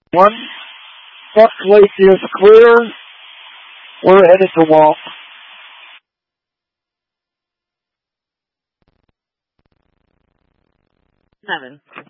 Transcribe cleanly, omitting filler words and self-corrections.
One. Front plate is clear. We're headed to walk. Seven.